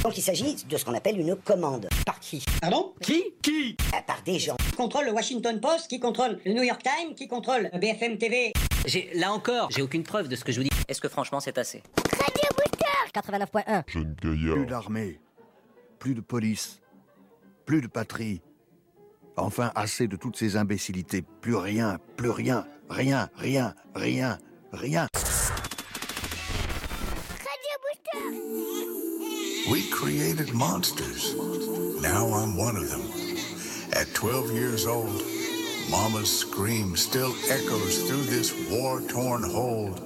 Donc il s'agit de ce qu'on appelle une commande. Par qui? Pardon? Qui? Par des gens. Qui contrôle le Washington Post? Qui contrôle le New York Times? Qui contrôle BFM TV? Là encore, j'ai aucune preuve de ce que je vous dis. Est-ce que franchement c'est assez? 89.1. Jeune gaillard. Plus d'armée, plus de police, plus de patrie. Enfin, assez de toutes ces imbécilités. Plus rien, rien, rien. We created monsters. Now I'm one of them. At 12 years old, Mama's scream still echoes through this war-torn hold.